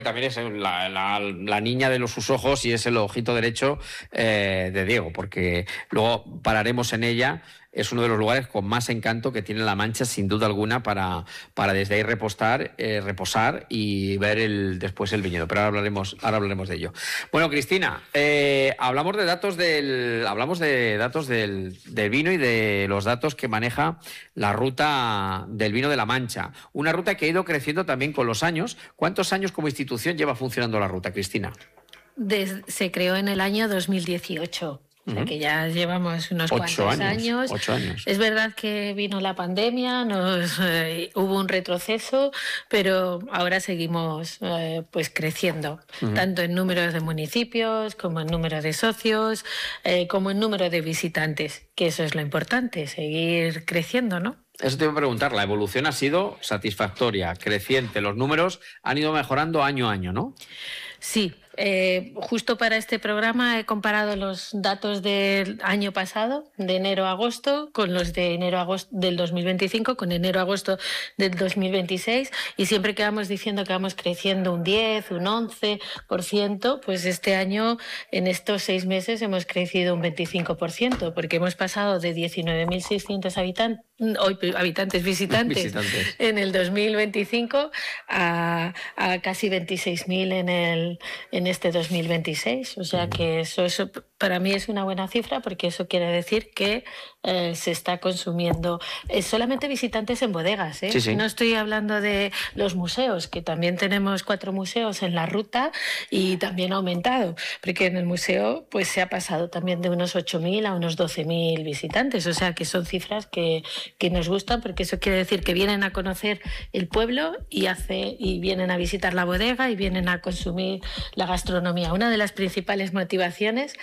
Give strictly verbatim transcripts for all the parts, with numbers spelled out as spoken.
también es la, la, la niña de los sus ojos y es el ojito derecho eh, de Diego, porque luego pararemos en ella. Es uno de los lugares con más encanto que tiene La Mancha, sin duda alguna, para, para desde ahí repostar, eh, reposar y ver el, después el viñedo. Pero ahora hablaremos, ahora hablaremos de ello. Bueno, Cristina, eh, hablamos de datos del, hablamos de datos del, del vino y de los datos que maneja la ruta del vino de La Mancha. Una ruta que ha ido creciendo también con los años. ¿Cuántos años como institución lleva funcionando la ruta, Cristina? Desde, se creó en el año dos mil dieciocho. O sea, que ya llevamos unos ocho cuantos años, años. Ocho años. Es verdad que vino la pandemia, nos, eh, hubo un retroceso, pero ahora seguimos eh, pues creciendo, uh-huh. tanto en número de municipios, como en número de socios, eh, como en número de visitantes, que eso es lo importante, seguir creciendo, ¿no? Eso te iba a preguntar, la evolución ha sido satisfactoria, creciente, los números han ido mejorando año a año, ¿no? Sí, eh, justo para este programa he comparado los datos del año pasado, de enero a agosto, con los de enero a agosto del dos mil veinticinco, con enero a agosto del dos mil veintiséis, y siempre que vamos diciendo que vamos creciendo un diez, un once por ciento, pues este año, en estos seis meses, hemos crecido un veinticinco por ciento, porque hemos pasado de diecinueve mil seiscientos habitantes, habitantes visitantes, visitantes en el dos mil veinticinco a, a casi veintiséis mil en el en este dos mil veintiséis, o sea que eso, eso para mí es una buena cifra, porque eso quiere decir que eh, se está consumiendo eh, solamente visitantes en bodegas, ¿eh? Sí, sí. No estoy hablando de los museos, que también tenemos cuatro museos en la ruta y también ha aumentado, porque en el museo pues se ha pasado también de unos ocho mil a unos doce mil visitantes, o sea que son cifras que, que nos gustan, porque eso quiere decir que vienen a conocer el pueblo y, hace, y vienen a visitar la bodega y vienen a consumir la gastronomía. Una de las principales motivaciones,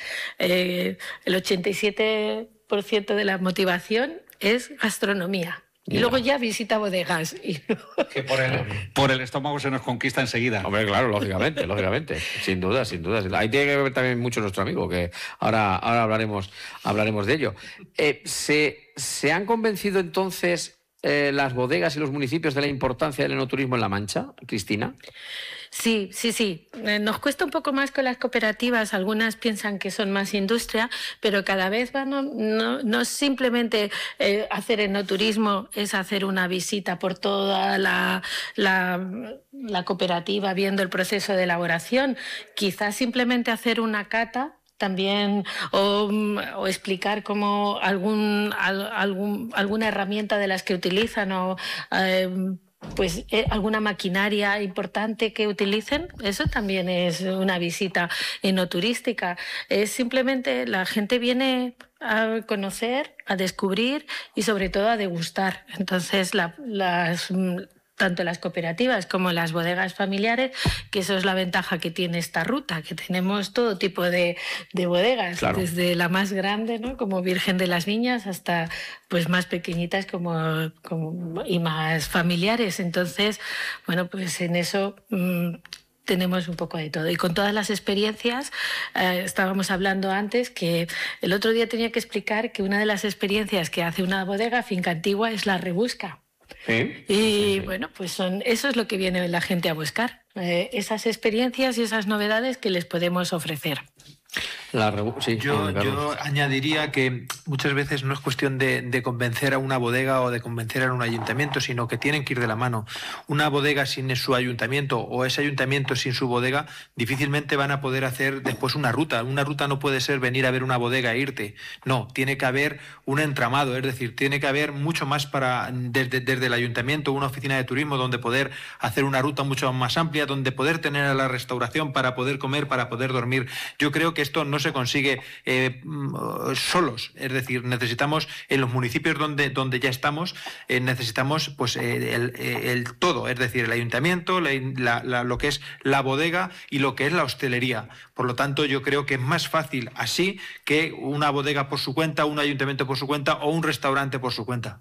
eh, el ochenta y siete por ciento de la motivación es gastronomía. Y yeah. luego ya visita bodegas. Y... Que por el, por el estómago se nos conquista enseguida. Hombre, claro, lógicamente, lógicamente. Sin duda, sin duda. Ahí tiene que ver también mucho nuestro amigo, que ahora, ahora hablaremos, hablaremos de ello. Eh, ¿se, ¿Se han convencido entonces eh, las bodegas y los municipios de la importancia del enoturismo en La Mancha, Cristina? Sí, sí, sí. Nos cuesta un poco más con las cooperativas. Algunas piensan que son más industria, pero cada vez van, no, no, no simplemente eh, hacer enoturismo es hacer una visita por toda la, la, la cooperativa viendo el proceso de elaboración. Quizás simplemente hacer una cata también, o, o explicar cómo algún, algún, alguna herramienta de las que utilizan o... Eh, pues eh, alguna maquinaria importante que utilicen, eso también es una visita enoturística. Es simplemente la gente viene a conocer, a descubrir y sobre todo a degustar. Entonces la, las... tanto las cooperativas como las bodegas familiares, que eso es la ventaja que tiene esta ruta, que tenemos todo tipo de, de bodegas, claro. Desde la más grande, ¿no?, como Virgen de las Viñas, hasta pues más pequeñitas como, como, y más familiares. Entonces, bueno, pues en eso... Mmm, tenemos un poco de todo. Y con todas las experiencias, eh, estábamos hablando antes que el otro día tenía que explicar que una de las experiencias que hace una bodega Finca Antigua es la rebusca. Sí, y sí, sí. bueno, pues son, eso es lo que viene la gente a buscar, eh, esas experiencias y esas novedades que les podemos ofrecer. La sí, yo, yo añadiría que muchas veces no es cuestión de, de convencer a una bodega o de convencer a un ayuntamiento, sino que tienen que ir de la mano. Una bodega sin su ayuntamiento o ese ayuntamiento sin su bodega difícilmente van a poder hacer después una ruta. Una ruta no puede ser venir a ver una bodega e irte. No, tiene que haber un entramado, es decir, tiene que haber mucho más para desde, desde el ayuntamiento, una oficina de turismo donde poder hacer una ruta mucho más amplia, donde poder tener a la restauración para poder comer, para poder dormir. Yo creo que esto no se consigue eh, solos, es decir, necesitamos en los municipios donde, donde ya estamos, eh, necesitamos pues eh, el, el todo, es decir, el ayuntamiento, la, la, la, lo que es la bodega y lo que es la hostelería. Por lo tanto, yo creo que es más fácil así que una bodega por su cuenta, un ayuntamiento por su cuenta o un restaurante por su cuenta.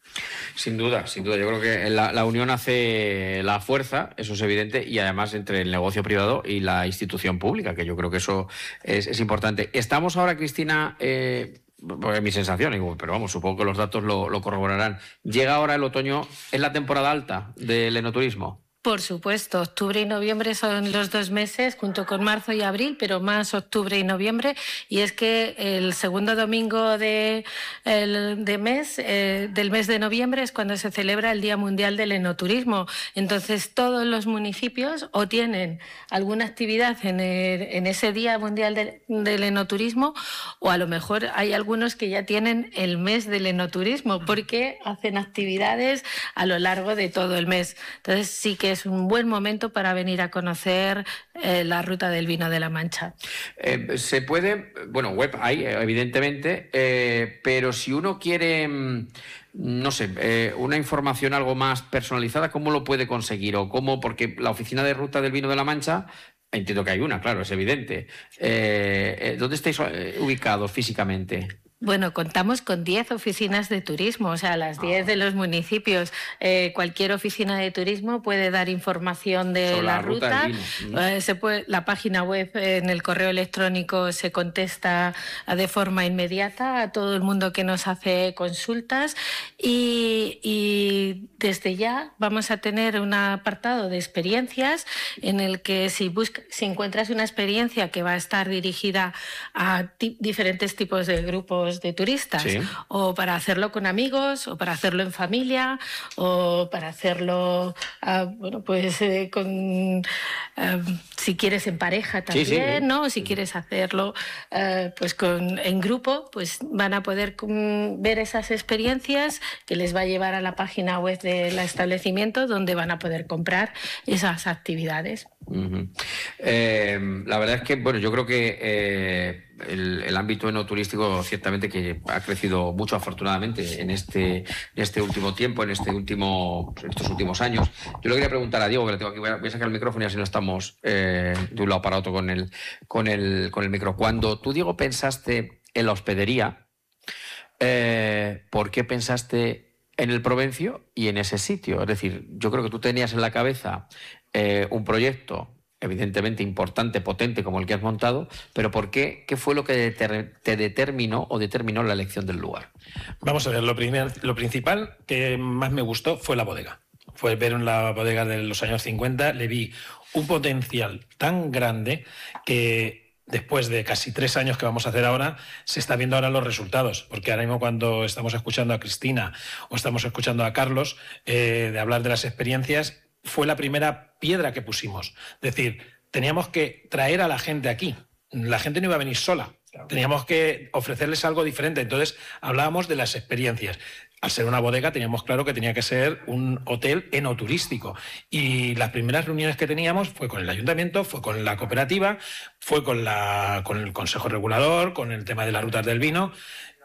Sin duda, sin duda. Yo creo que la, la unión hace la fuerza, eso es evidente, y además entre el negocio privado y la institución pública, que yo creo que eso es, es importante. Estamos ahora, Cristina, eh, pues mi sensación, pero vamos, supongo que los datos lo, lo corroborarán. Llega ahora el otoño, ¿es la temporada alta del enoturismo? Por supuesto, octubre y noviembre son los dos meses, junto con marzo y abril, pero más octubre y noviembre. Y es que el segundo domingo de, el, de mes, eh, del mes de noviembre es cuando se celebra el Día Mundial del Enoturismo. Entonces, todos los municipios o tienen alguna actividad en, el, en ese Día Mundial de, del Enoturismo, o a lo mejor hay algunos que ya tienen el mes del enoturismo, porque hacen actividades a lo largo de todo el mes. Entonces, sí que es un buen momento para venir a conocer eh, la ruta del vino de la Mancha. Eh, se puede, bueno, web hay, evidentemente, eh, pero si uno quiere, no sé, eh, una información algo más personalizada, ¿cómo lo puede conseguir? O cómo, porque la oficina de ruta del vino de la Mancha, entiendo que hay una, claro, es evidente. Eh, eh, ¿Dónde estáis ubicados físicamente? Bueno, contamos con diez oficinas de turismo, o sea, las diez de los municipios. Eh, cualquier oficina de turismo puede dar información de Sobre la, la ruta. ruta. Eh, se puede, la página web, en el correo electrónico, se contesta de forma inmediata a todo el mundo que nos hace consultas. Y, y desde ya vamos a tener un apartado de experiencias en el que si, busca, si encuentras una experiencia que va a estar dirigida a diferentes tipos de grupos de turistas, sí, o para hacerlo con amigos, o para hacerlo en familia, o para hacerlo uh, bueno, pues eh, con uh, si quieres en pareja también, sí, sí, ¿no? Si quieres hacerlo uh, pues con, en grupo, pues van a poder um, ver esas experiencias que les va a llevar a la página web del establecimiento, donde van a poder comprar esas actividades. Uh-huh. Eh, la verdad es que, bueno, yo creo que eh, el, el ámbito enoturístico ciertamente que ha crecido mucho, afortunadamente, en este, en este último tiempo, en este último, estos últimos años. Yo le quería preguntar a Diego, que le tengo aquí, voy a, voy a sacar el micrófono y así no estamos eh, de un lado para otro con el, con el, con el micro. Cuando tú, Diego, pensaste en la hospedería, eh, ¿por qué pensaste en el Provencio y en ese sitio? Es decir, yo creo que tú tenías en la cabeza eh, un proyecto evidentemente importante, potente, como el que has montado, pero ¿por qué? ¿Qué fue lo que deter- te determinó o determinó la elección del lugar? Vamos a ver, lo, primer, lo principal que más me gustó fue la bodega. Fue ver en la bodega de los años cincuenta, le vi un potencial tan grande que después de casi tres años que vamos a hacer ahora, se está viendo ahora los resultados. Porque ahora mismo cuando estamos escuchando a Cristina o estamos escuchando a Carlos eh, de hablar de las experiencias, fue la primera piedra que pusimos. Es decir, teníamos que traer a la gente aquí. La gente no iba a venir sola. Teníamos que ofrecerles algo diferente. Entonces, hablábamos de las experiencias. Al ser una bodega, teníamos claro que tenía que ser un hotel enoturístico. Y las primeras reuniones que teníamos fue con el ayuntamiento, fue con la cooperativa, fue con, la, con el consejo regulador, con el tema de las rutas del vino.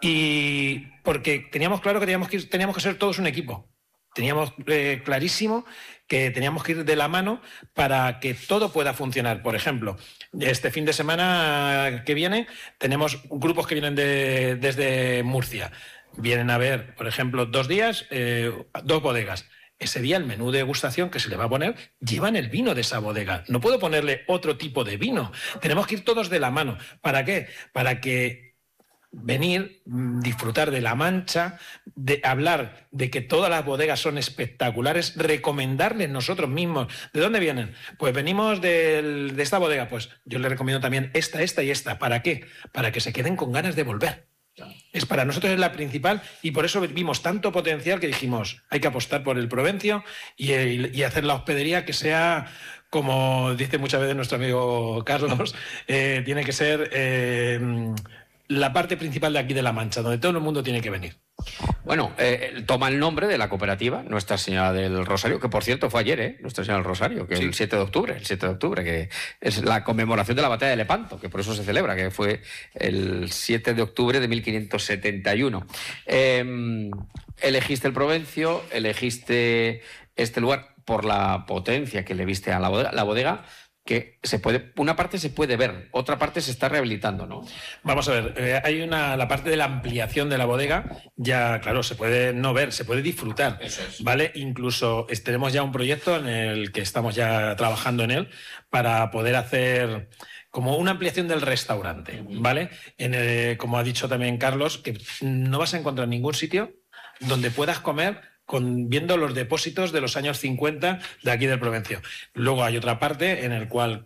Y porque teníamos claro que teníamos que, teníamos que ser todos un equipo. Teníamos eh, clarísimo que teníamos que ir de la mano para que todo pueda funcionar. Por ejemplo, este fin de semana que viene tenemos grupos que vienen de, desde Murcia. Vienen a ver, por ejemplo, dos días, eh, dos bodegas. Ese día el menú de degustación que se le va a poner, llevan el vino de esa bodega. No puedo ponerle otro tipo de vino. Tenemos que ir todos de la mano. ¿Para qué? Para que venir, disfrutar de la Mancha, de hablar de que todas las bodegas son espectaculares, recomendarles nosotros mismos. ¿De dónde vienen? Pues venimos del, de esta bodega. Pues yo les recomiendo también esta, esta y esta. ¿Para qué? Para que se queden con ganas de volver. Es para nosotros es la principal y por eso vimos tanto potencial que dijimos hay que apostar por el Provencio y, y hacer la hospedería que sea, como dice muchas veces nuestro amigo Carlos, eh, tiene que ser eh, la parte principal de aquí de La Mancha, donde todo el mundo tiene que venir. Bueno, eh, toma el nombre de la cooperativa Nuestra Señora del Rosario, que por cierto fue ayer, ¿eh? Nuestra Señora del Rosario, que sí. el siete de octubre, el siete de octubre, que es la conmemoración de la batalla de Lepanto, que por eso se celebra, que fue el siete de octubre de mil quinientos setenta y uno. Eh, elegiste el Provencio, elegiste este lugar por la potencia que le viste a la bodega, la bodega que se puede, una parte se puede ver, otra parte se está rehabilitando, ¿no? Vamos a ver, eh, hay una, la parte de la ampliación de la bodega, ya, claro, se puede no ver, se puede disfrutar, Eso es. ¿vale? Incluso tenemos ya un proyecto en el que estamos ya trabajando en él para poder hacer como una ampliación del restaurante, ¿vale? En el, como ha dicho también Carlos, que no vas a encontrar ningún sitio donde puedas comer con, viendo los depósitos de los años cincuenta de aquí del Provencio. Luego hay otra parte en el cual